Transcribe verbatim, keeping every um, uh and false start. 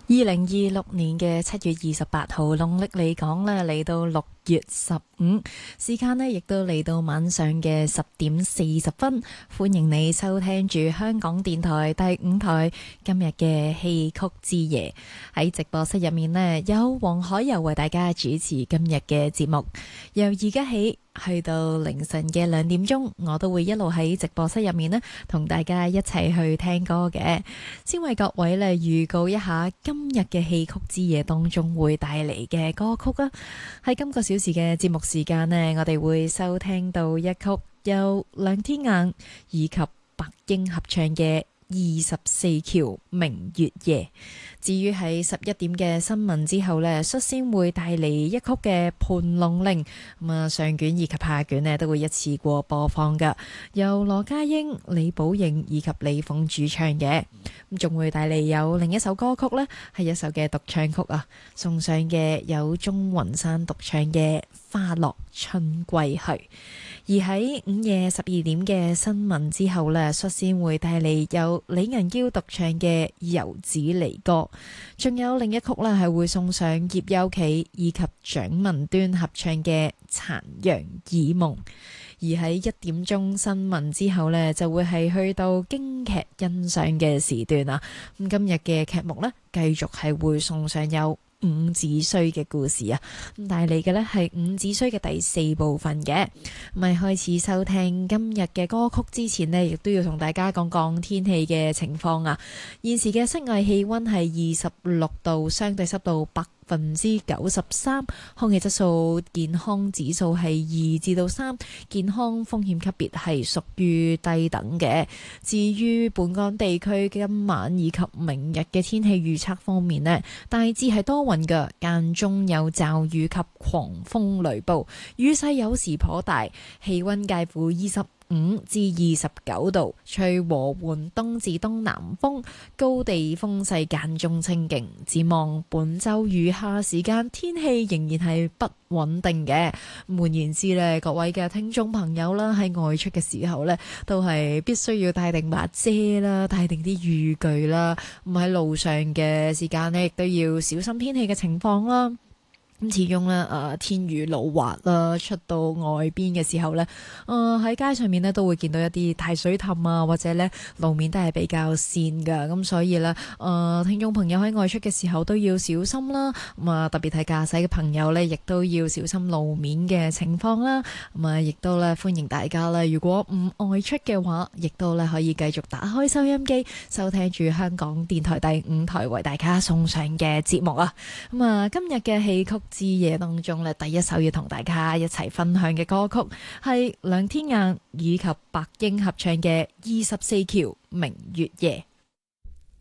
二零二六年嘅七月二十八號，農曆嚟講呢，嚟到六月十五，時間呢亦都嚟到晚上嘅十點四十分。歡迎你收聽住香港電台第五台今日嘅戲曲之夜。喺直播室入面呢，有黃海柔為大家主持今日嘅節目。由而家起去到凌晨嘅兩點鐘，我都會一路喺直播室入面呢，同大家一齊去聽歌嘅。先為各位呢預告一下今日嘅戲曲之夜當中會帶嚟嘅歌曲啊。喺今個小時嘅節目時間呢，我哋會收聽到一曲由梁天雁以及白英合唱嘅二十四橋明月夜。至於喺十一點嘅新聞之後呢，率先會帶嚟一曲嘅盤龍令，咁啊上卷以及下卷呢都會一次過播放噶，由羅家英、李寶瑩以及李鳳主唱嘅。咁仲會帶嚟有另一首歌曲呢，係一首嘅獨唱曲啊，送上嘅有鍾雲山獨唱嘅《花落春歸去》。而喺午夜十二點嘅新聞之後呢，率先會帶嚟有李銀嬌獨唱嘅《遊子離歌》，仲有另一曲呢係會送上葉丘琪以及蔣文端合唱嘅《殘陽耳夢》。而喺一點鐘新聞之後呢，就會係去到京劇欣賞嘅時段啊。咁今日嘅劇目呢，繼續係會送上有伍子胥嘅故事啊，咁帶嚟嘅呢係伍子胥嘅第四部分嘅。咁喺開始收聽今日嘅歌曲之前呢，亦都要同大家講講天氣嘅情況啊。現時嘅室外氣溫係二十六度，相對濕度百分之九十三，空氣質素健康指數係二至到三，健康風險級別係屬於低等嘅。至於本港地區今晚以及明日嘅天氣預測方面呢，大致係多雲嘅，間中有驟雨及狂風雷暴，雨勢有時頗大，氣溫介乎二十五至二十九度，吹和緩東至東南風，高地風勢間中清勁。展望本周餘下時間，天氣仍然係不穩定嘅。換言之呢，各位嘅聽眾朋友啦，喺外出嘅時候呢，都係必須要帶定把遮啦，帶定啲雨具啦。咁喺路上嘅時間呢，亦都要小心天氣嘅情況啦。咁始終咧，誒、呃、天雨路滑啦，出到外邊嘅時候咧，誒、呃、喺街上面咧都會見到一啲大水凼啊，或者咧路面都係比較跣噶，咁所以咧，誒、呃、聽眾朋友喺外出嘅時候都要小心啦。咁啊，特別係駕駛嘅朋友咧，亦都要小心路面嘅情況啦。咁啊，亦都咧歡迎大家咧，如果唔外出嘅話，亦都咧可以繼續打開收音機，收聽住香港電台第五台為大家送上嘅節目啊。咁啊，今日嘅戲曲之夜當中咧，第一首要同大家一齊分享嘅歌曲係梁天雁以及白英合唱嘅《二十四橋明月夜》。